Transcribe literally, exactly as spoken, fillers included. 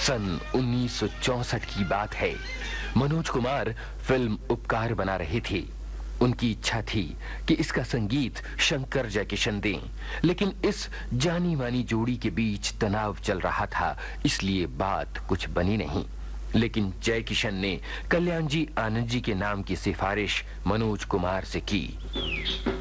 सन उन्नीस सौ चौसठ की बात है। मनोज कुमार फिल्म उपकार बना रहे थे। उनकी इच्छा थी कि इसका संगीत शंकर जयकिशन दें, लेकिन इस जानी मानी जोड़ी के बीच तनाव चल रहा था, इसलिए बात कुछ बनी नहीं। लेकिन जयकिशन ने कल्याण जी आनंद जी के नाम की सिफारिश मनोज कुमार से की।